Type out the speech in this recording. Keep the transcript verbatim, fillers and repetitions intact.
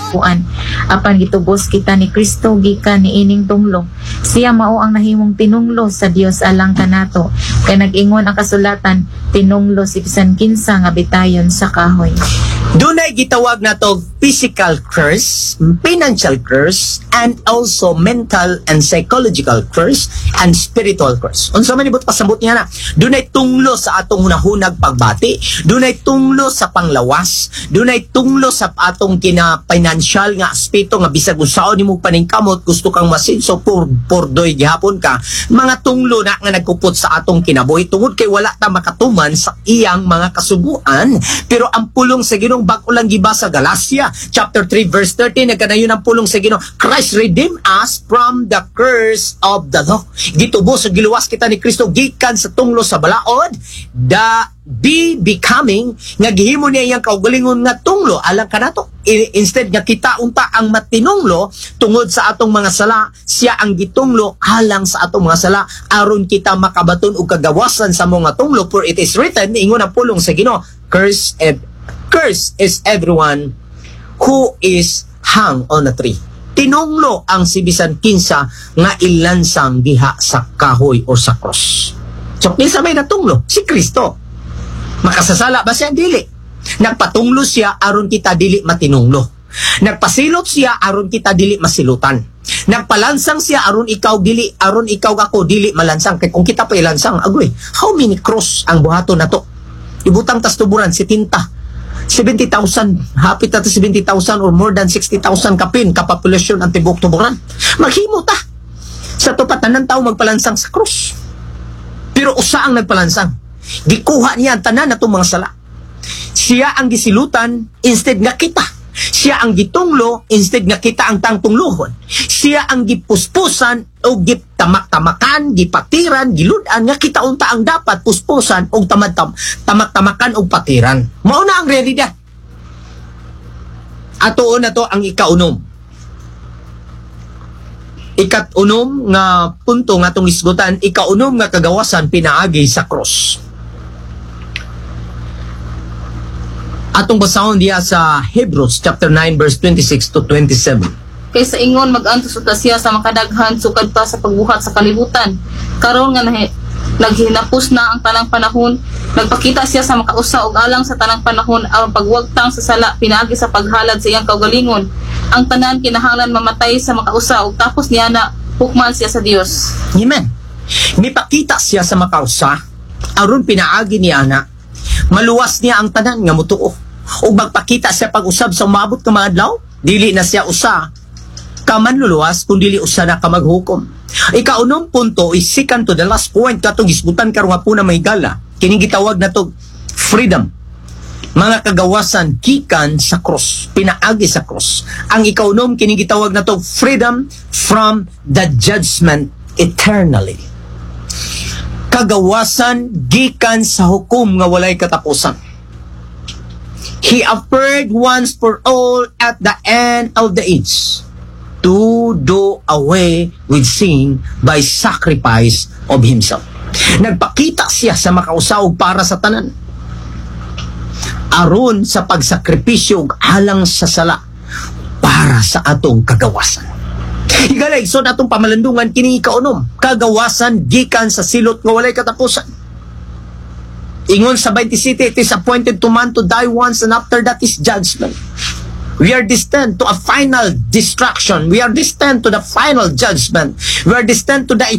kuan. Apan gitubos kita ni Kristo gikan ni ining tunglo. Siya mao ang nahimong tinunglo sa Dios alang kanato. Kay nag-ingon ang kasulatan, tinunglo si bisan kinsa nga bitayon sa kahoy. Dunay gitawag na to physical curse, financial curse, and also mental and psychological curse, and spiritual curse. Unsa man ibut pasabot niya na? Dunay tunglo sa atong hunahunag pagbati, dunay tunglo sa panglawas, dunay tunglo sa atong kina financial nga aspeto nga bisag unsaon nimo paningkamot gusto kang masinso por pordoy gihapon ka. Mga tunglo na nga nagkupot sa atong kinabuhi tungod kay wala ta makatuman sa iyang mga kasubuan. Pero ang pulong sa Ginoo bag-o lang gibasa Galatia chapter three verse thirteen nagkanayon ang pulong sa Ginoo. Christ redeemed us from the curse of the law. Gitubos sa giluwas kita ni Kristo gikan sa tunglo sa balaod, the be becoming nga gihimo niya iyang kaugalingon nga tunglo alang kanato. Instead nga kita unta ang matinunglo tungod sa atong mga sala, siya ang gitunglo alang sa atong mga sala aron kita makabaton og kagawasan sa mga tunglo. For it is written, ingon ang pulong sa Ginoo, curse and curse is everyone who is hung on a tree. Tinunglo ang si bisan kinsa nga ilansang diha sa kahoy o sa cross. So kinsa may natunglo? Si Kristo. Makasasala ba siya? Dili. Nagpatunglo siya aron kita dili matinunglo. Nagpasilot siya aron kita dili masilutan. Nagpalansang siya aron ikaw dili, aron ikaw ako dili malansang. Kay kung kita pa ilansang, agoy, how many cross ang buhaton nato? Ibutang tas tuburan si tinta. seventy thousand, hapit na seventy thousand or more than sixty thousand kapin kapopulasyon ang tibok tuburan. Maghimo ta. Sa tupatanan tao magpalansang sa cross. Pero usa ang nagpalansang. Gikuha niya ang tanan natong mga sala. Siya ang gisilutan instead nga kita. Siya ang gitunglo instead nga kita ang tangtunglohon. Siya ang gipuspusan o gitamak-tamakan, gipatiran, giludan nga kita unta ang dapat puspusan o tamad-tam tamak-tamakan o patiran. Mao na ang realidad. Atoon na to ang ikaunom. Ikatunom nga punto nga itong isgutan, ikaunom nga kagawasan pinaagi sa cross. Atong basahon diya sa Hebrews chapter nine verse twenty-six to twenty-seven. Kaysa ingon mag-antos uta siya sa makadaghan sukad pa sa pagbuhat sa kalibutan. Karon nga nahi, naghinapos na ang tanang panahon, nagpakita siya sa makausa og alang sa tanang panahon aron pagwagtang sa sala pinaagi sa paghalad sa iyang kaugalingon. Ang tanan kinahanglan mamatay sa makausa ug tapos niya na hukman siya sa Dios. Amen. Mipakita siya sa makausa aron pinaagi niya na maluwas niya ang tanan nga mutuo. O magpakita siya pag-usab sa umabot ka mga adlaw, dili na siya usa ka manluluwas, kung dili usa na ka maghukom. Ikaunom punto is second to the last point katong gisbutan karon nga po na may gala. Kining gitawag na to freedom. Mga kagawasan gikan sa cross, pinaagi sa cross. Ang ikaunom kining gitawag na to freedom from the judgment eternally. Kagawasan gikan sa hukom nga walay katapusan. He appeared once for all at the end of the age to do away with sin by sacrifice of himself. Nagpakita siya sa makausaog para sa tanan aron sa pagsakripisyo ug alang sa sala para sa atong kagawasan. Higalay, so natong pamalandungan kini ikaunom, kagawasan gikan sa silot nga walay katapusan. Ingon sa twenty-seven, it is appointed to man to die once and after that is judgment. We are destined to a final destruction. We are destined to the final judgment. We are destined to the